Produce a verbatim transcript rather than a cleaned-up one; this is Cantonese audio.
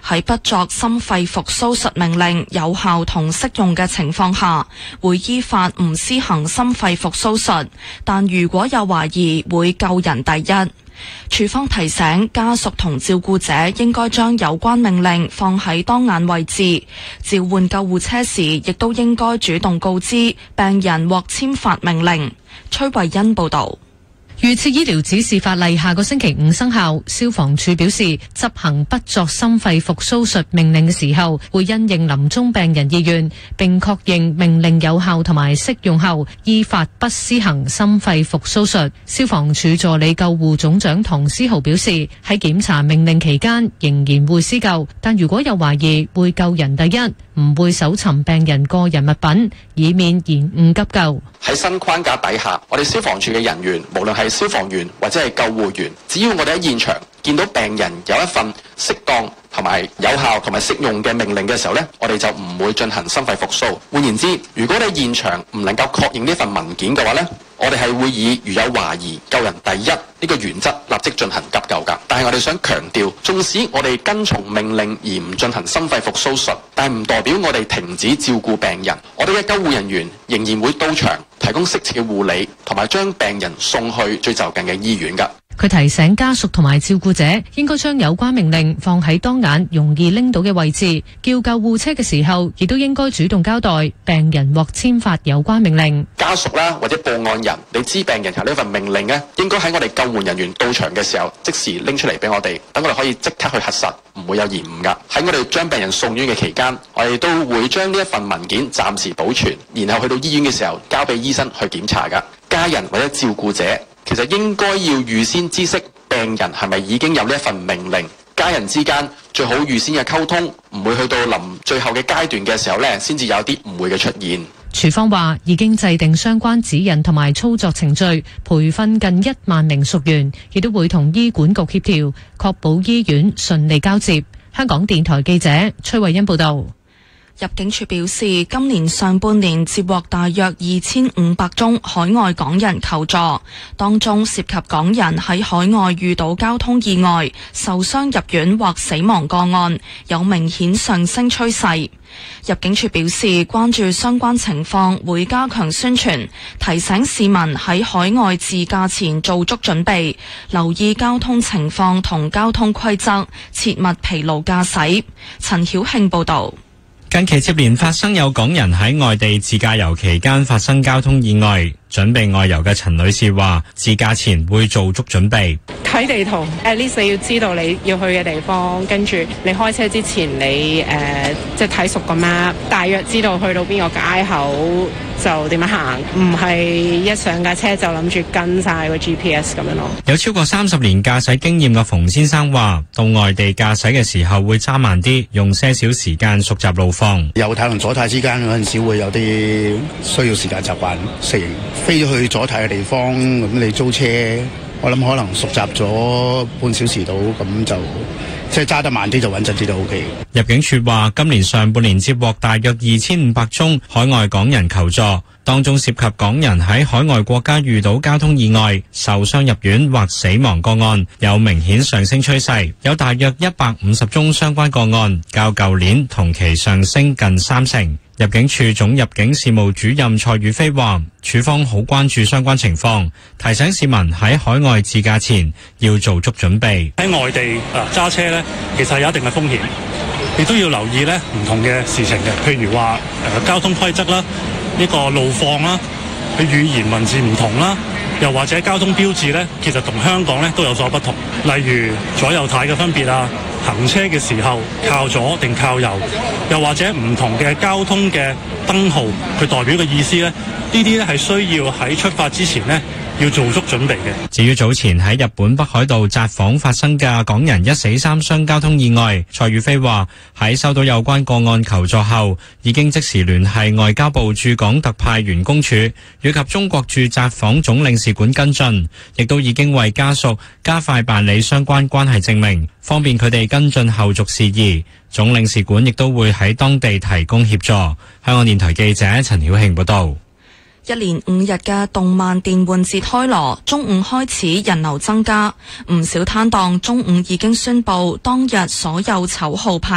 喺不作心肺復甦術命令有效同適用嘅情況下，會依法唔施行心肺復甦術，但如果有懷疑，會救人第一。署方提醒家屬同照顧者應該將有關命令放喺當眼位置，召喚救護車時亦都應該主動告知病人獲簽發命令。崔慧欣報道。 預設醫療指示法例下個星期五生效，消防處表示執行不作心肺復甦術命令嘅時候，會因應臨終病人意願，並確認命令有效同埋適用後，依法不施行心肺復甦術。消防處助理救護總長唐思豪表示，喺檢查命令期間仍然會施救，但如果有懷疑，會救人第一，唔會搜尋病人個人物品，以免延誤急救。 喺新框架底下，我哋消防處嘅人員，無論係消防員或者係救護員，只要我哋喺現場見到病人有一份適當同埋有效同埋適用嘅命令嘅時候呢，我哋就唔會進行心肺復甦。換言之，如果你喺現場唔能夠確認呢份文件嘅話呢，我哋係會以如有懷疑救人第一呢個原則立即進行急救㗎。但係我哋想強調，縱使我哋跟從命令而唔進行心肺復甦術，但係唔代表我哋停止照顧病人。我哋嘅救護人員仍然會到場提供適切嘅護理，同埋將病人送去最就近嘅醫院㗎。 佢提醒家屬同埋照顧者應該將有關命令放喺當眼容易拎到嘅位置，叫救護車嘅時候亦都應該主動交代病人獲簽發有關命令。 家屬啦或者報案人，你知病人有呢份命令呢，應該喺我哋救援人員到場嘅時候即時拎出嚟俾我哋，等我哋可以即刻去核實，唔會有延誤㗎。喺我哋將病人送院嘅期間，我哋都會將呢一份文件暫時保存，然後去到醫院嘅時候交俾醫生去檢查㗎。家人或者照顧者其實應該要預先知悉病人係咪已經有呢一份命令，家人之間最好預先嘅溝通，唔會去到臨最後嘅階段嘅時候呢，先至有啲誤會嘅出現。 署方話已經制定相關指引同埋操作程序，培訓近一萬名屬員，亦都會同醫管局協調，確保醫院順利交接。香港電台記者崔慧欣報道。 入境處表示，今年上半年接獲大約二千五百宗海外港人求助，當中涉及港人喺海外遇到交通意外、受傷入院或死亡個案，有明顯上升趨勢。入境處表示，關注相關情況，會加強宣傳，提醒市民喺海外自駕前做足準備，留意交通情況同交通規則，切勿疲勞駕駛。陳曉慶報導。 近期接連發生有港人喺外地自駕遊期間發生交通意外，準備外遊嘅陳女士話：自駕前會做足準備， 睇地圖 ，at least 你要知道你要去嘅地方，跟住你開車之前你誒、呃、即係睇熟個 map，大約知道去到邊個街口就點樣行，唔係一上架車就諗住跟晒個 G P S 咁樣咯。 有超過三十年駕駛經驗嘅馮先生話：到外地駕駛嘅時候會揸慢啲，用些少時間熟習路況。 右軚同左軚之間嗰陣時會有啲需要時間習慣適應。飛咗去左軚嘅地方，咁你租車，我諗可能熟習咗半小時到，咁就即係揸得慢啲就穩陣啲就 O K。 入境處話，今年上半年接獲大約二千五百宗海外港人求助，當中涉及港人喺海外國家遇到交通意外、受傷入院或死亡個案，有明顯上升趨勢，有大約一百五十宗相關個案，較舊年同期上升近三成。入境處總入境事務主任蔡宇飛話，處方好關注相關情況，提醒市民喺海外自駕前要做足準備。 喺外地啊揸車咧，其實有一定嘅風險，亦都要留意咧唔同嘅事情嘅，譬如話誒交通規則啦，呢個路況啦，佢語言文字唔同啦，又或者交通標誌咧，其實同香港咧都有所不同，例如左右軚嘅分別啊。行車嘅時候靠左定靠右，又或者唔同嘅交通嘅燈號，佢代表嘅意思呢，呢啲咧係需要喺出發之前呢要做足準備嘅。 至於早前喺日本北海道札幌發生嘅港人一死三傷交通意外，蔡宇飛話喺收到有關個案求助後，已經即時聯繫外交部駐港特派員公署以及中國駐札幌總領事館跟進，亦都已經為家屬加快辦理相關關係證明，方便佢哋跟進後續事宜。總領事館亦都會喺當地提供協助。香港電台記者陳曉慶報道。 一連五日嘅動漫電玩節開鑼，中午開始人流增加，唔少攤檔中午已經宣布當日所有籌號派